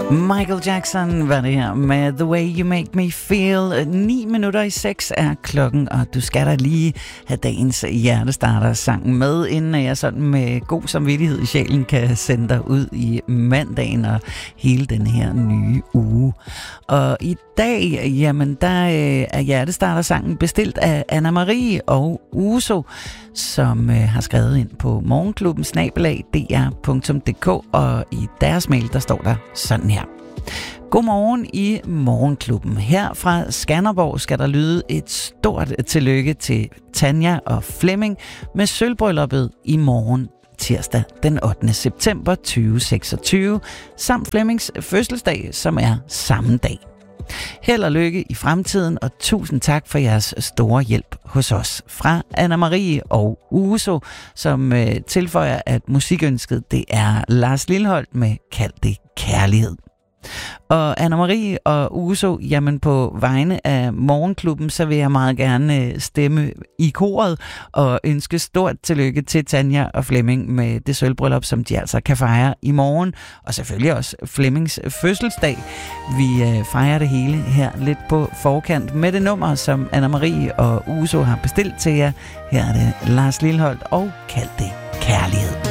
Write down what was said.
Michael Jackson var det her med The Way You Make Me Feel. 6:09 er klokken, og du skal da lige have dagens hjertestarter sang med, inden jeg sådan med god samvittighed i sjælen kan sende dig ud i mandagen og hele den her nye uge. Og i dag, jamen der er hjertestartersangen bestilt af Anna-Marie og Uso, som har skrevet ind på morgenklubben@dr.dk, og i deres mail, der står der sådan her. Godmorgen i Morgenklubben. Her fra Skanderborg skal der lyde et stort tillykke til Tanja og Flemming med sølvbrylluppet i morgen tirsdag den 8. september 2026, samt Flemmings fødselsdag, som er samme dag. Held og lykke i fremtiden, og tusind tak for jeres store hjælp hos os. Fra Anna-Marie og Uso, som tilføjer, at musikønsket det er Lars Lilholt med Kald det kærlighed. Og Anna-Marie og Uso, jamen på vegne af Morgenklubben, så vil jeg meget gerne stemme i koret og ønske stort tillykke til Tanja og Flemming med det sølvbryllup, som de altså kan fejre i morgen. Og selvfølgelig også Flemmings fødselsdag. Vi fejrer det hele her lidt på forkant med det nummer, som Anna-Marie og Uso har bestilt til jer. Her er det Lars Lilholt og Kald det kærlighed.